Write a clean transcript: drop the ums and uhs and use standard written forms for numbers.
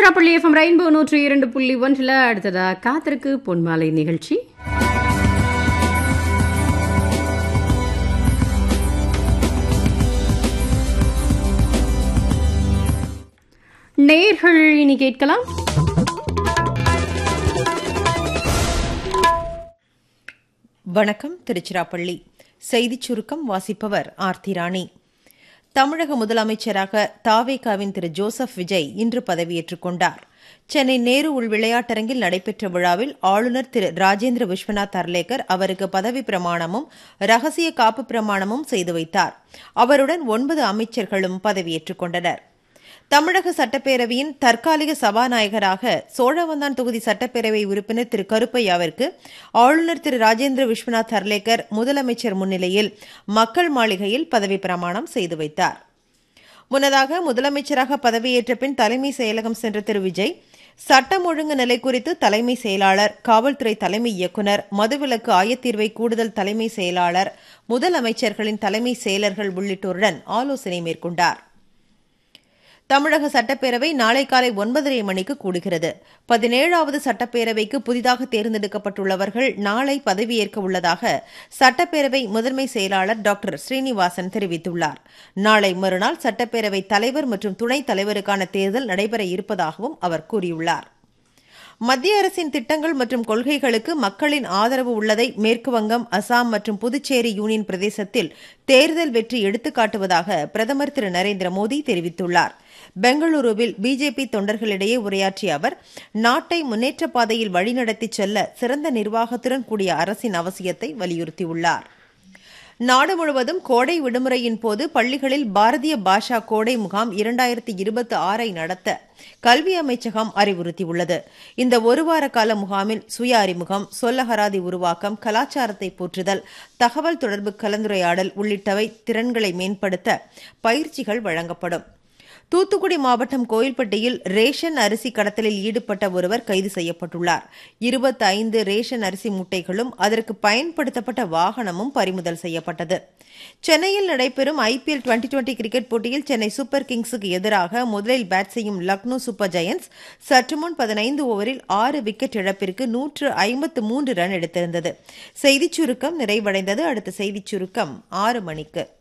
Tiruchirappalli FM rainbow 102.1 அடுத்ததா காத்திருக்கு பொன்மாலை நிகழ்ச்சி. நேயர்கள் இனி கேட்கலாம். வணக்கம். திருச்சிராப்பள்ளி செய்திச் சுருக்கம் வாசிப்பவர் ஆர்த்தி ராணி. தமிழக முதலமைச்சராக தாவேகாவின் திரு ஜோசப் விஜய் இன்று பதவியேற்றுக் கொண்டார். சென்னை நேரு உள் விளையாட்டரங்கில் நடைபெற்ற விழாவில் ஆளுநர் திரு ராஜேந்திர விஸ்வநாத் அர்லேக்கர் அவருக்கு பதவி பிரமாணமும் ரகசிய காப்பு பிரமாணமும் செய்து வைத்தார். அவருடன் 9 அமைச்சர்களும் பதவியேற்றுக் கொண்டனர். தமிழக சட்டப்பேரவையின் தற்காலிக சபாநாயகராக சோழவந்தான் தொகுதி சட்டப்பேரவை உறுப்பினர் திரு கருப்பையாவிற்கு ஆளுநர் திரு ராஜேந்திர விஸ்வநாத் அர்லேக்கர் முதலமைச்சர் முன்னிலையில் மக்கள் மாளிகையில் பதவி பிரமாணம் செய்து வைத்தார். முன்னதாக முதலமைச்சராக பதவியேற்ற பின் தலைமை செயலகம் சென்ற திரு விஜய் சட்டம் ஒழுங்கு நிலை குறித்து தலைமை செயலாளர், காவல்துறை தலைமை இயக்குநர், மதுவிலக்கு ஆயத்தீர்வை கூடுதல் தலைமை செயலாளர், முதலமைச்சர்களின் தலைமை செயலர்கள் உள்ளிட்டோருடன் ஆலோசனை மேற்கொண்டார். தமிழக சட்டப்பேரவை நாளை காலை 9:30 மணிக்கு கூடுகிறது. 17வது சட்டப்பேரவைக்கு புதிதாக தேர்ந்தெடுக்கப்பட்டுள்ளவர்கள் நாளை பதவியேற்க உள்ளதாக சட்டப்பேரவை முதன்மை செயலாளர் டாக்டர் ஸ்ரீனிவாசன் தெரிவித்துள்ளார். நாளை மறுநாள் சட்டப்பேரவை தலைவர் மற்றும் துணைத் தலைவருக்கான தேர்தல் நடைபெற இருப்பதாகவும் அவர் கூறியுள்ளார். மத்திய அரசின் திட்டங்கள் மற்றும் கொள்கைகளுக்கு மக்களின் ஆதரவு உள்ளதை மேற்குவங்கம், அசாம் மற்றும் புதுச்சேரி யூனியன் பிரதேசத்தில் தேர்தல் வெற்றி எடுத்துக்காட்டுவதாக பிரதமர் திரு நரேந்திர மோடி தெரிவித்துள்ளார். பெங்களூருவில் பிஜேபி தொண்டர்களிடையே உரையாற்றிய அவர், நாட்டை முன்னேற்ற பாதையில் வழிநடத்திச் செல்ல சிறந்த நிர்வாகத்துடன் கூடிய அரசின் அவசியத்தை வலியுறுத்தியுள்ளார். நாடு முழுவதும் கோடை விடுமுறையின் போது பள்ளிகளில் பாரதிய பாஷா கோடை முகாம் 2026 நடத்த கல்வி அமைச்சகம் அறிவுறுத்தியுள்ளது. இந்த ஒருவார கால முகாமில் சுய அறிமுகம், சொல்லகராதி உருவாக்கம், கலாச்சாரத்தை போற்றுதல், தகவல் தொடர்பு கலந்துரையாடல் உள்ளிட்டவை திறன்களை மேம்படுத்த பயிற்சிகள் வழங்கப்படும். தூத்துக்குடி மாவட்டம் கோயில்பட்டியில் ரேஷன் அரிசி கடத்தலில் ஈடுபட்ட ஒருவர் கைது செய்யப்பட்டுள்ளார். 25 ரேஷன் அரிசி மூட்டைகளும் அதற்கு பயன்படுத்தப்பட்ட வாகனமும் பறிமுதல் செய்யப்பட்டது. சென்னையில் நடைபெறும் IPL 2020 கிரிக்கெட் போட்டியில் சென்னை சூப்பர் கிங்ஸுக்கு எதிராக முதலில் பேட் செய்யும் லக்னோ சூப்பர் ஜெயண்ட்ஸ் சற்றுமுன் 15 ஓவரில் 6 விக்கெட் இழப்பிற்கு 153 ரன் எடுத்திருந்தது. செய்திச் சுருக்கம் நிறைவடைந்தது. அடுத்த செய்திச் சுருக்கம் 6 மணிக்கு.